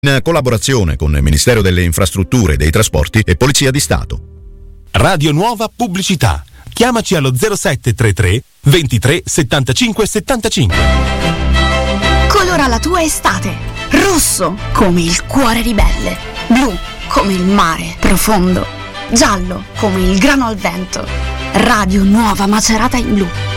in collaborazione con il Ministero delle Infrastrutture e dei Trasporti e Polizia di Stato. Radio Nuova Pubblicità. Chiamaci allo 0733 23 75 75. Colora la tua estate. Rosso come il cuore ribelle. Blu come il mare profondo. Giallo come il grano al vento. Radio Nuova Macerata in blu.